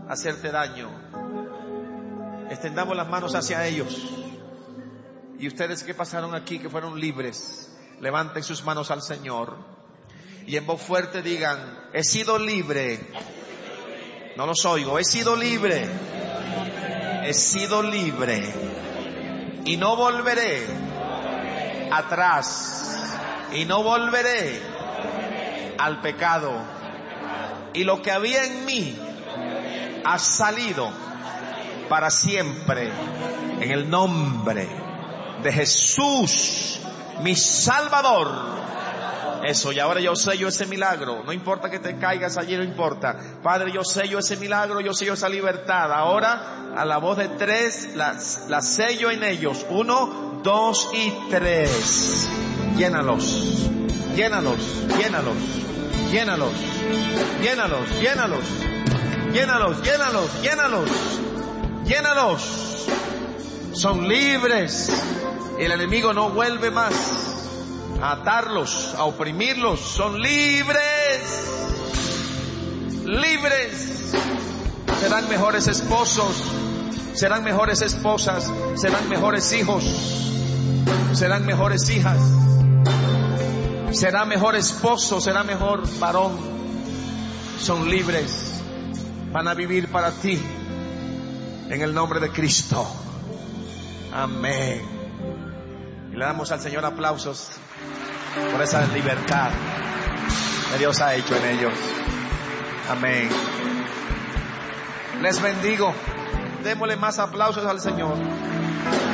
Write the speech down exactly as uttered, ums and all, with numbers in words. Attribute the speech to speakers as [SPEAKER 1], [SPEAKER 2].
[SPEAKER 1] hacerte daño. Extendamos las manos hacia ellos. Y ustedes que pasaron aquí, que fueron libres, levanten sus manos al Señor y en voz fuerte digan: he sido libre. No los oigo. He sido libre. He sido libre. Y no volveré atrás. Y no volveré al pecado. Y lo que había en mí ha salido para siempre. En el nombre de Jesús, mi Salvador. Eso, y ahora yo sello ese milagro. No importa que te caigas allí, no importa. Padre, yo sello ese milagro, yo sello esa libertad. Ahora, a la voz de tres, la, la sello en ellos. Uno, dos y tres. Llénalos, llénalos, llénalos, llénalos, llénalos, llénalos, llénalos, llénalos, llénalos, llénalos. Son libres. El enemigo no vuelve más a atarlos, a oprimirlos. Son libres, libres. Serán mejores esposos, serán mejores esposas, serán mejores hijos, serán mejores hijas, será mejor esposo, será mejor varón. Son libres, van a vivir para ti en el nombre de Cristo. Amén. Y le damos al Señor aplausos por esa libertad que Dios ha hecho en ellos. Amén. Les bendigo. Démosle más aplausos al Señor.